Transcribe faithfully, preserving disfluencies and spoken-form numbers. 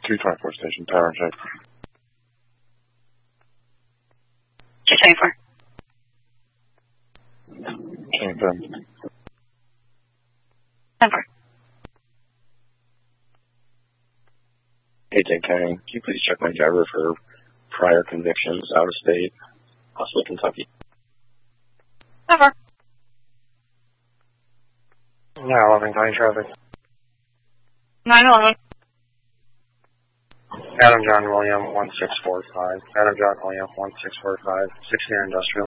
two twenty-four station, power and check. two twenty-four. Change ten. ten four. Hey, Dick County, can you please check my driver for prior convictions out of state, possibly Kentucky? ten four. Yeah, eleven County traffic. nine eleven. Adam John William, one six four five. Adam John William, one six four five. sixty-nine Industrial.